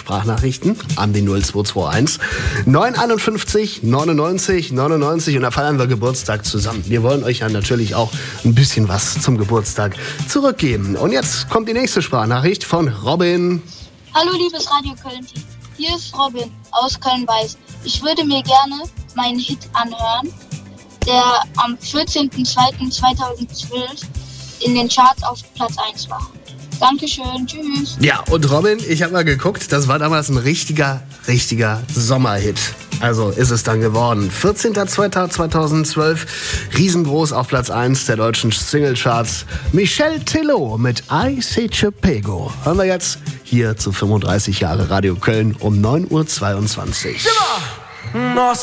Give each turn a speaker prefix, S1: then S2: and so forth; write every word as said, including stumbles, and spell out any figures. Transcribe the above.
S1: Sprachnachrichten an die null zwei zwei eins neun einundfünfzig neunundneunzig neunundneunzig und da feiern wir Geburtstag zusammen. Wir wollen euch ja natürlich auch ein bisschen was zum Geburtstag zurückgeben. Und jetzt kommt die nächste Sprachnachricht von Robin.
S2: Hallo liebes Radio Köln-Team, hier ist Robin aus Köln-Weiß. Ich würde mir gerne meinen Hit anhören, der am vierzehnten zweiten zweitausendzwölf in den Charts auf Platz eins war. Dankeschön, tschüss.
S1: Ja, und Robin, ich habe mal geguckt, das war damals ein richtiger, richtiger Sommerhit. Also ist es dann geworden. vierzehnten zweiten zweitausendzwölf, riesengroß auf Platz eins der deutschen Singlecharts. Michel Tello mit I Se Te Pego. Hören wir jetzt hier zu fünfunddreißig Jahre Radio Köln um neun Uhr zweiundzwanzig.